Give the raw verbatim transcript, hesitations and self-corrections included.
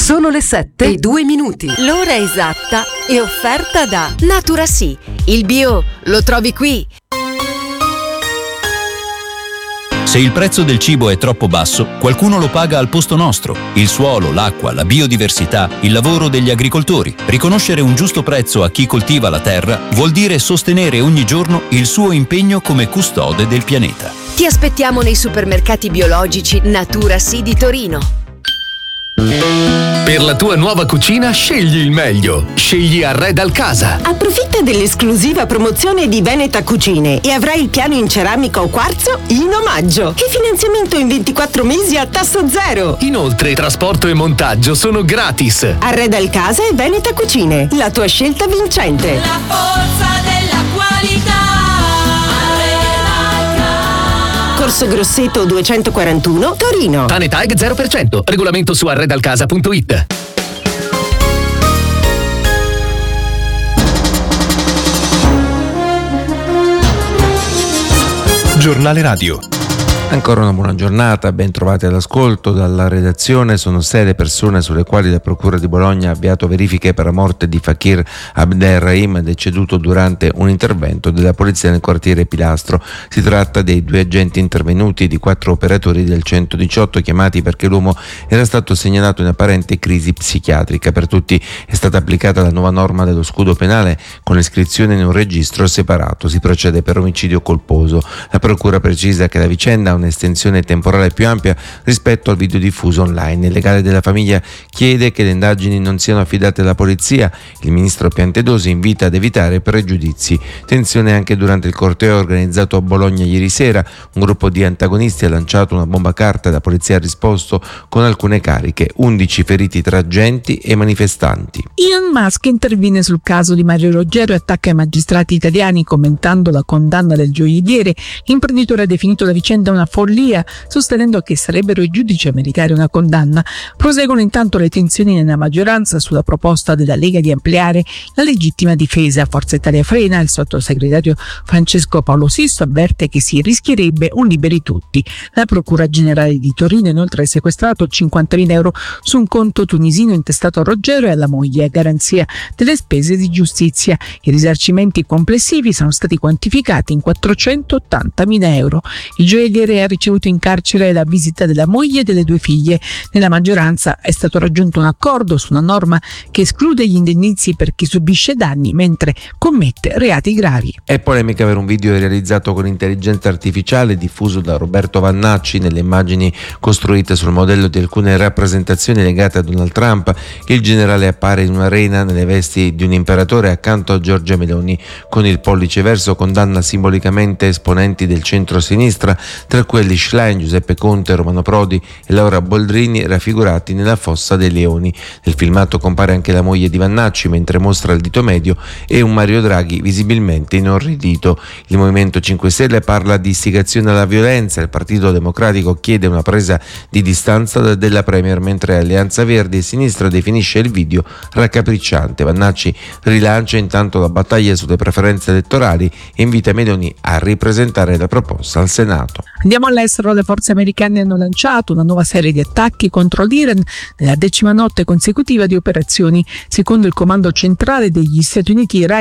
Sono le sette e due minuti. L'ora esatta è offerta da Natura Sì. Il bio lo trovi qui. Se il prezzo del cibo è troppo basso, qualcuno lo paga al posto nostro. Il suolo, l'acqua, la biodiversità, il lavoro degli agricoltori. Riconoscere un giusto prezzo a chi coltiva la terra vuol dire sostenere ogni giorno il suo impegno come custode del pianeta. Ti aspettiamo nei supermercati biologici Natura Sì di Torino. Per la tua nuova cucina scegli il meglio. Scegli Arredal Casa. Approfitta dell'esclusiva promozione di Veneta Cucine e avrai il piano in ceramica o quarzo in omaggio. E finanziamento in ventiquattro mesi a tasso zero. Inoltre trasporto e montaggio sono gratis. Arredal Casa e Veneta Cucine, la tua scelta vincente. La forza della qualità. Corso Grosseto duecentoquarantuno, Torino. Tanetag zero per cento. Regolamento su arredalcasa punto it. Giornale Radio. Ancora una buona giornata, ben trovati all'ascolto. Dalla redazione sono sei le persone sulle quali la Procura di Bologna ha avviato verifiche per la morte di Fakir Abderrahim, deceduto durante un intervento della polizia nel quartiere Pilastro. Si tratta dei due agenti intervenuti e di quattro operatori del centodiciotto chiamati perché l'uomo era stato segnalato in apparente crisi psichiatrica. Per tutti è stata applicata la nuova norma dello scudo penale con l'iscrizione in un registro separato. Si procede per omicidio colposo. La Procura precisa che la vicenda ha un'estensione temporale più ampia rispetto al video diffuso online. Il legale della famiglia chiede che le indagini non siano affidate alla polizia. Il ministro Piantedosi invita ad evitare pregiudizi. Tensione anche durante il corteo organizzato a Bologna ieri sera. Un gruppo di antagonisti ha lanciato una bomba carta e la polizia ha risposto con alcune cariche. undici feriti tra agenti e manifestanti. Elon Musk interviene sul caso di Mario Roggero e attacca i magistrati italiani commentando la condanna del gioielliere. L'imprenditore ha definito la vicenda una follia, sostenendo che sarebbero i giudici a meritare una condanna. Proseguono intanto le tensioni nella maggioranza sulla proposta della Lega di ampliare la legittima difesa. Forza Italia frena, il sottosegretario Francesco Paolo Sisto avverte che si rischierebbe un liberi tutti. La Procura Generale di Torino inoltre ha sequestrato cinquantamila euro su un conto tunisino intestato a Roggero e alla moglie a garanzia delle spese di giustizia. I risarcimenti complessivi sono stati quantificati in quattrocentottantamila euro. Il gioielliere ha ricevuto in carcere la visita della moglie e delle due figlie. Nella maggioranza è stato raggiunto un accordo su una norma che esclude gli indennizzi per chi subisce danni mentre commette reati gravi. È polemica per un video realizzato con intelligenza artificiale diffuso da Roberto Vannacci. Nelle immagini costruite sul modello di alcune rappresentazioni legate a Donald Trump, il generale appare in un'arena nelle vesti di un imperatore accanto a Giorgia Meloni. Con il pollice verso condanna simbolicamente esponenti del centro-sinistra, tra cui Elly Schlein, Giuseppe Conte, Romano Prodi e Laura Boldrini, raffigurati nella fossa dei leoni. Nel filmato compare anche la moglie di Vannacci mentre mostra il dito medio e un Mario Draghi visibilmente inorridito. Il Movimento cinque Stelle parla di istigazione alla violenza. Il Partito Democratico chiede una presa di distanza della Premier, mentre Alleanza Verdi e Sinistra definisce il video raccapricciante. Vannacci rilancia intanto la battaglia sulle preferenze elettorali e invita Meloni a ripresentare la proposta al Senato. Andiamo all'estero. Le forze americane hanno lanciato una nuova serie di attacchi contro l'Iran nella decima notte consecutiva di operazioni. Secondo il comando centrale degli Stati Uniti,